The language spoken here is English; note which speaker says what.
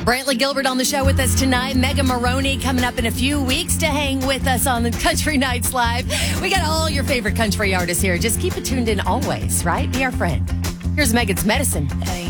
Speaker 1: Brantley Gilbert on the show with us tonight. Megan Maroney coming up in a few weeks to hang with us on the Country Nights Live. We got all your favorite country artists here. Just keep it tuned in always, right? Be our friend. Here's Megan's Medicine.